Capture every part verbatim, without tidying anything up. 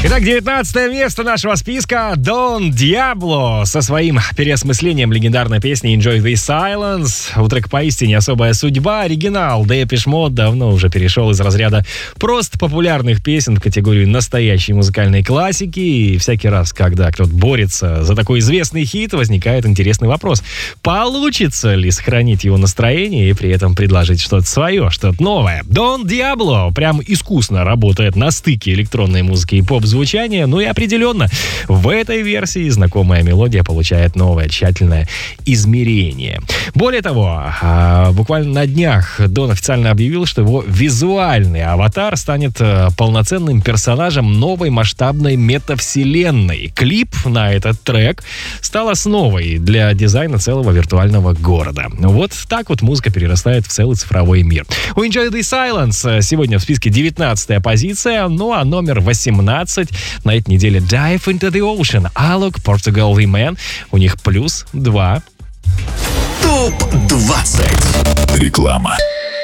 Итак, девятнадцатое место нашего списка. Дон Диабло со своим переосмыслением легендарной песни Enjoy the Silence. У трека поистине особая судьба. Оригинал Depeche Mode давно уже перешел из разряда просто популярных песен в категорию настоящей музыкальной классики. И всякий раз, когда кто-то борется за такой известный хит, возникает интересный вопрос. Получится ли сохранить его настроение и при этом предложить что-то свое, что-то новое? Дон Диабло прям искусно работает на стыке электронной музыки и поп-звучания. Ну и определенно, в этой версии знакомая мелодия получает новое тщательное измерение. Более того, буквально на днях Дон официально объявил, что его визуальный аватар станет полноценным персонажем новой масштабной метавселенной. Клип на этот трек стал основой для дизайна целого виртуального города. Вот так вот музыка перерастает в целый цифровой мир. У Enjoy the Silence сегодня в списке девятнадцатая позиция, ну а номер восемнадцать на этой неделе Dive into the Ocean, Alok, Portugal The Man. У них плюс два. топ двадцать. Реклама.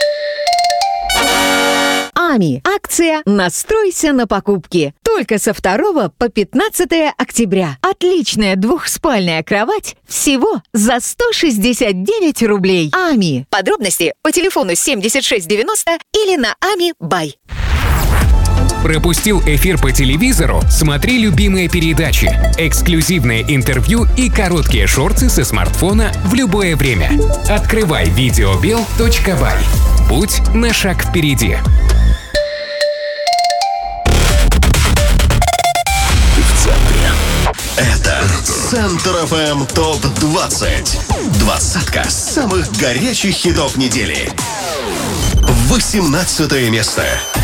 Ами. Акция «Настройся на покупки». Только со второго по пятнадцатое октября. Отличная двухспальная кровать всего за сто шестьдесят девять рублей. Ами. Подробности по телефону семьдесят шесть девяносто или на Ами Бай. Пропустил эфир по телевизору? Смотри любимые передачи, эксклюзивные интервью и короткие шорты со смартфона в любое время. Открывай видеобел точка бай. Будь на шаг впереди. В центре. Это Центр эф эм топ двадцать. Двадцатка самых горячих хитов недели. восемнадцатое место.